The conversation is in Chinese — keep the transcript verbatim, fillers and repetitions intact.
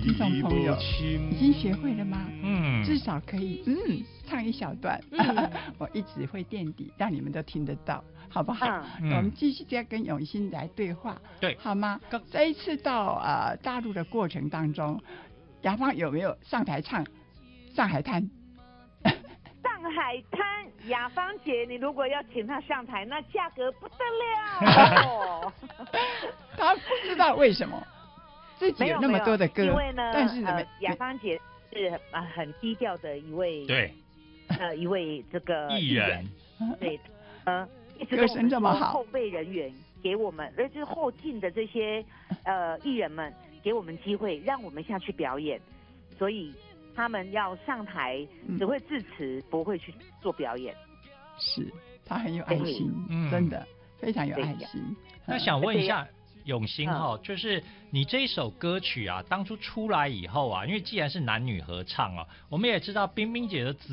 听众朋友已经学会了吗？ 嗯， 至少可以嗯唱一小段，嗯、我一直会垫底，让你们都听得到，好不好？嗯、我们继续再跟永新来对话， 对， 好吗？这一次到呃大陆的过程当中，雅芳有没有上台唱《上海滩》？ 上海滩，雅芳姐，你如果要请她上台，那价格不得了。 她不知道为什么自己有那么多的歌， 因为呢， 但是呃，雅芳姐是很、呃、很低调的一位， 对， 呃，一位这个艺人， 对，呃，一直歌声这么好， 后备人员给我们，而就是后进的这些呃艺人们给我们机会，让我们下去表演，所以。他们要上台，只会致辞，嗯、不会去做表演。 是，他很有爱心，嗯、真的非常有爱心。 那想问一下永新哈，嗯、就是你这一首歌曲啊，当初出来以后啊，因为既然是男女合唱哦，我们也知道冰冰姐的